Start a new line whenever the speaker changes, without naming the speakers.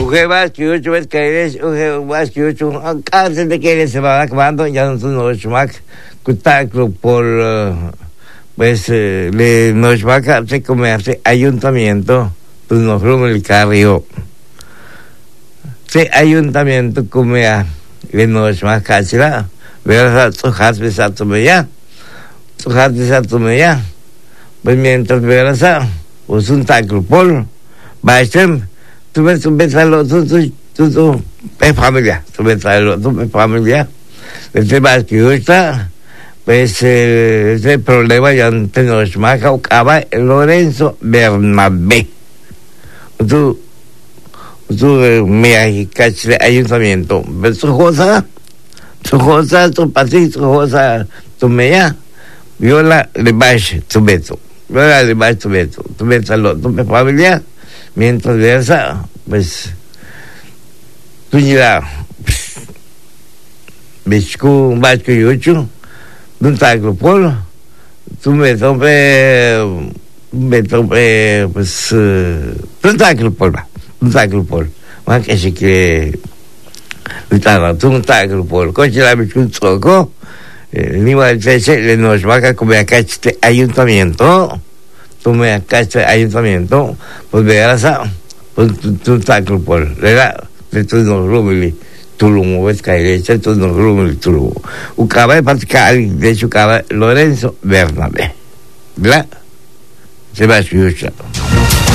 Uge vas que yo ves que eres, uge vas que yo cárcel de que eres se va acabando, ya no son los mac, contacto por pues le nos va a hacer comerse ayuntamiento, pues nos rumbo el carrio. Se ayuntamiento come a le nos va a cachar, ver su has besado tu meya, su has besado tu meya, pues mientras verás pues un taclo por baixem. Tú ves tu familia, tu familia, el tema que gusta, pues ese problema ya nos marca o acaba Lorenzo Bernabé. Tú me caché ayuntamiento, ves tu cosa, tu pasito, tu cosa, tu meya, viola le baix tu beto, viola le baix tu beto, tu familia. Mientras versa, pues, tú ya, Bichco, Vasco y Ocho, un taclo polo, tú me tope, pues, un taclo polo, más que se quiere, un taclo polo, coche la bicho un troco, ni va a decir, le nos va a comer acá este ayuntamiento. Tú me acaste ayuntamiento, pues verás, pues tú taclo por, ¿verdad? De tu no rumili, tú lo mueves caerecha, tú no rumili, tú lo. Ucaba de Pascal, de hecho, Lorenzo Bernabé, ¿verdad? Se va a escuchar.